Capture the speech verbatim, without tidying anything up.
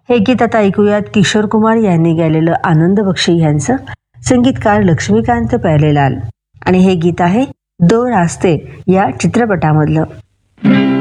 हे गीत आता ऐकूयात किशोर कुमार यांनी गायलेलं आनंद बक्षी यांचं, संगीतकार लक्ष्मीकांत प्यारेलाल. आणि हे गीत आहे दो रास्ते या चित्रपटामधलं.